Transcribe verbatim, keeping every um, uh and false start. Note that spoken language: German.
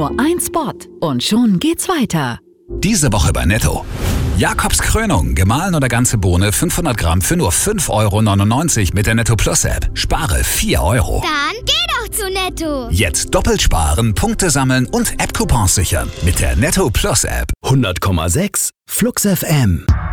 Nur ein Spot und schon geht's weiter. Diese Woche bei Netto. Jakobs Krönung, gemahlen oder ganze Bohne, fünfhundert Gramm für nur fünf Euro neunundneunzig mit der Netto Plus App. Spare vier Euro. Dann geh doch zu Netto. Jetzt doppelt sparen, Punkte sammeln und App-Coupons sichern mit der Netto Plus App. hundert Komma sechs Flux F M.